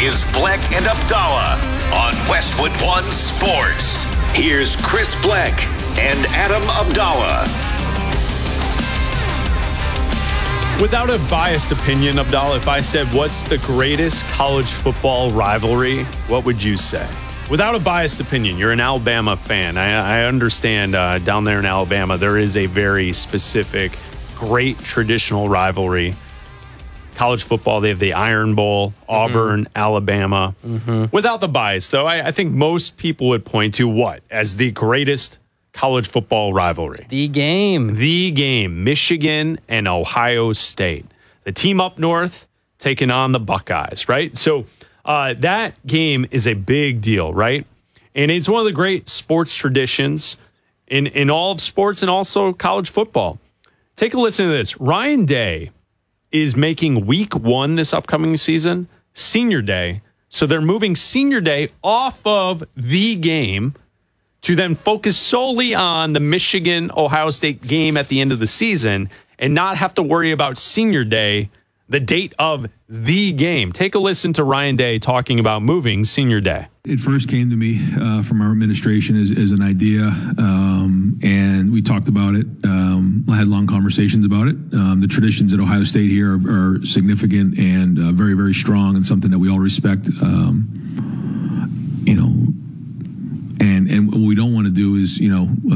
is Bleck and Abdallah on Westwood One Sports. Here's Chris Bleck and Adam Abdallah. Without a biased opinion, Abdallah, if I said, what's the greatest college football rivalry, what would you say? Without a biased opinion, you're an Alabama fan. I understand down there in Alabama, there is a very specific, great traditional rivalry. College football, they have the Iron Bowl, Auburn, Alabama. Without the bias, though, I think most people would point to what as the greatest college football rivalry? The game. Michigan and Ohio State. The team up north taking on the Buckeyes, right? So that game is a big deal, right? And it's one of the great sports traditions in all of sports and also college football. Take a listen to this. Ryan Day is making week 1 this upcoming season Senior Day. So they're moving Senior Day off of the game to then focus solely on the Michigan-Ohio State game at the end of the season and not have to worry about Senior Day, the date of the game. Take a listen to Ryan Day talking about moving Senior Day. It first came to me from our administration as an idea, and we talked about it. I had long conversations about it. The traditions at Ohio State here are significant and very, very strong, and something that we all respect. And what we don't want to do is,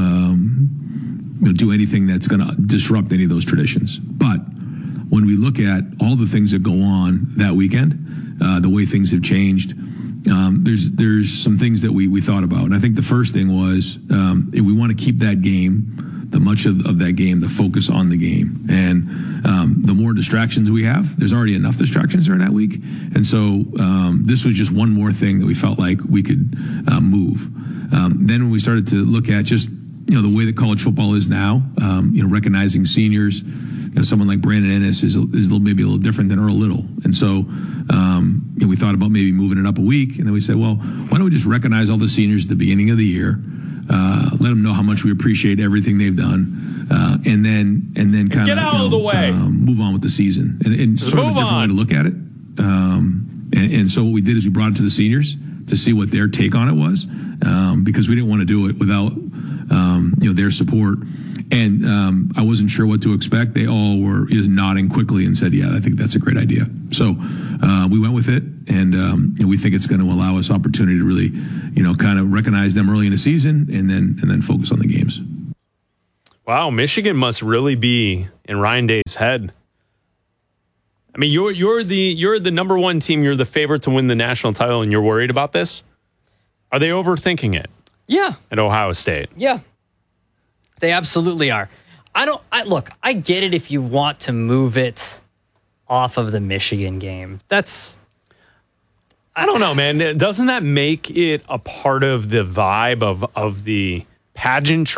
do anything that's going to disrupt any of those traditions. But when we look at all the things that go on that weekend, the way things have changed, there's some things that we thought about. And I think the first thing was if we want to keep that game, the much of that game, the focus on the game. And the more distractions we have, there's already enough distractions during that week. And so this was just one more thing that we felt like we could move. Then when we started to look at just, the way that college football is now, recognizing seniors, someone like Brandon Ennis is maybe a little different than Earl Little. And so we thought about maybe moving it up a week. And then we said, well, why don't we just recognize all the seniors at the beginning of the year, let them know how much we appreciate everything they've done, and then kind of get out of the way, move on with the season, and sort of a different way to look at it. And so what we did is we brought it to the seniors to see what their take on it was, because we didn't want to do it without their support. And I wasn't sure what to expect. They all were nodding quickly and said, yeah, I think that's a great idea. So we went with it, and we think it's going to allow us opportunity to really, kind of recognize them early in the season and then focus on the games. Wow, Michigan must really be in Ryan Day's head. I mean, you're the number one team. You're the favorite to win the national title, and you're worried about this? Are they overthinking it? Yeah. At Ohio State? Yeah. They absolutely are. Look, I get it if you want to move it off of the Michigan game. I don't know, man. Doesn't that make it a part of the vibe of the pageantry